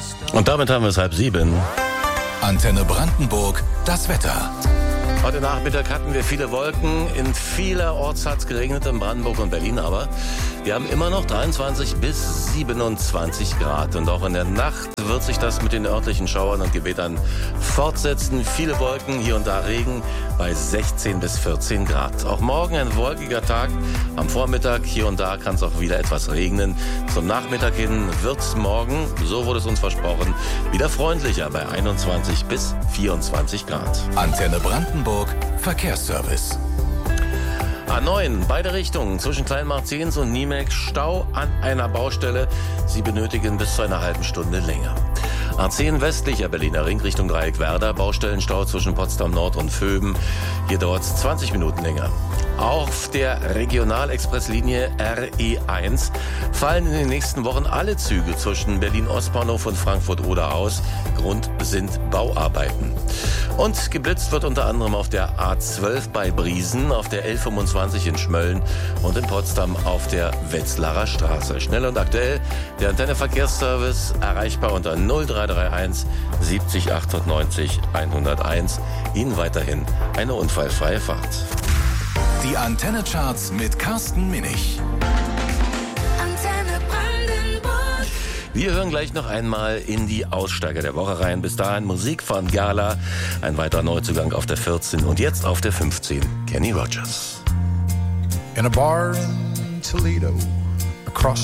Und damit haben wir es 6:30. Antenne Brandenburg, das Wetter. Heute Nachmittag hatten wir viele Wolken. In vielerorts hat es geregnet in Brandenburg und Berlin, aber wir haben immer noch 23 bis 27 Grad. Und auch in der Nacht wird sich das mit den örtlichen Schauern und Gewittern fortsetzen. Viele Wolken, hier und da Regen bei 16 bis 14 Grad. Auch morgen ein wolkiger Tag. Am Vormittag hier und da kann es auch wieder etwas regnen. Zum Nachmittag hin wird es morgen, so wurde es uns versprochen, wieder freundlicher bei 21 bis 24 Grad. Antenne Brandenburg, Verkehrsservice. A9, beide Richtungen zwischen Kleinmarktjens und Niemek, Stau an einer Baustelle. Sie benötigen bis zu einer halben Stunde länger. A10 westlicher Berliner Ring Richtung Dreieck-Werder, Baustellenstau zwischen Potsdam Nord und Vöben. Hier dauert es 20 Minuten länger. Auf der Regionalexpresslinie RE1 fallen in den nächsten Wochen alle Züge zwischen Berlin-Ostbahnhof und Frankfurt-Oder aus. Grund sind Bauarbeiten. Und geblitzt wird unter anderem auf der A12 bei Briesen, auf der L25 in Schmölln und in Potsdam auf der Wetzlarer Straße. Schnell und aktuell der Antenne Verkehrsservice, erreichbar unter 0331 70 98 101. Ihnen weiterhin eine unfallfreie Fahrt. Die Antenne-Charts mit Carsten Minich. Antenne Brandenburg. Wir hören gleich noch einmal in die Aussteiger der Woche rein. Bis dahin Musik von Gala, ein weiterer Neuzugang auf der 14 und jetzt auf der 15, Kenny Rogers. In a bar in Toledo, across